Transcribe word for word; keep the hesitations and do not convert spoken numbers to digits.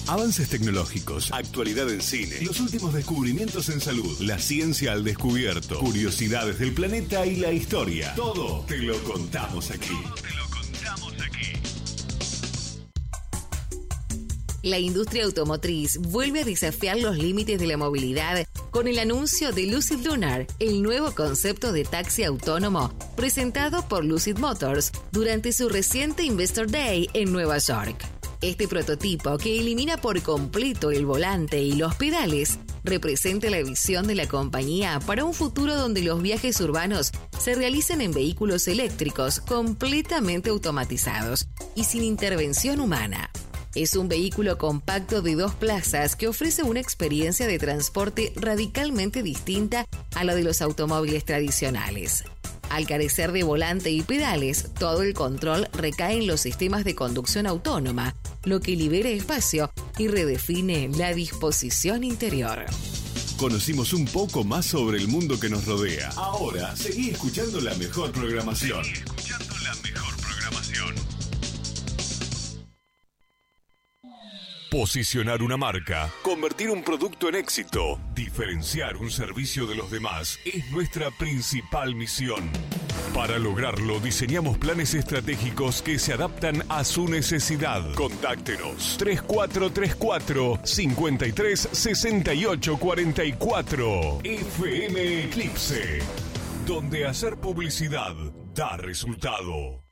Avances tecnológicos, actualidad en cine, los últimos descubrimientos en salud, la ciencia al descubierto, curiosidades del planeta y la historia. Todo te lo contamos aquí. Todo te lo contamos aquí. La industria automotriz vuelve a desafiar los límites de la movilidad con el anuncio de Lucid Lunar, el nuevo concepto de taxi autónomo presentado por Lucid Motors durante su reciente Investor Day en Nueva York. Este prototipo, que elimina por completo el volante y los pedales, representa la visión de la compañía para un futuro donde los viajes urbanos se realicen en vehículos eléctricos completamente automatizados y sin intervención humana. Es un vehículo compacto de dos plazas que ofrece una experiencia de transporte radicalmente distinta a la de los automóviles tradicionales. Al carecer de volante y pedales, todo el control recae en los sistemas de conducción autónoma, lo que libera espacio y redefine la disposición interior. Conocimos un poco más sobre el mundo que nos rodea. Ahora, seguí escuchando la mejor programación. Seguí escuchando la mejor programación. Posicionar una marca, convertir un producto en éxito, diferenciar un servicio de los demás es nuestra principal misión. Para lograrlo, diseñamos planes estratégicos que se adaptan a su necesidad. Contáctenos tres cuatro tres cuatro, cinco tres seis ocho cuatro cuatro. F M Eclipse, donde hacer publicidad da resultado.